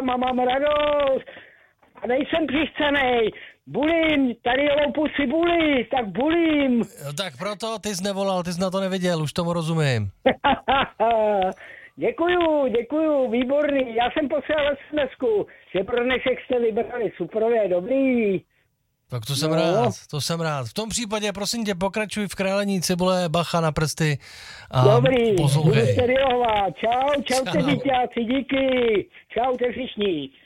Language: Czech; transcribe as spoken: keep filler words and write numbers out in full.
vám a mám radost. A nejsem přichcenej. Bulím, tady loupu si bulí, tak bulím. No, tak proto ty jsi nevolal, ty jsi na to neviděl, už tomu rozumím. Děkuju, děkuju, výborný. Já jsem posílal es em esku, že pro dnešek jste vybrali superové, dobrý. Tak to jsem no. rád, to jsem rád. V tom případě, prosím tě, pokračuj v králení cibule, bacha na prsty a dobrý, poslouchej. budu se vylohovat. Čau, čau, čau. Te díťáci, díky. Čau, te všichni.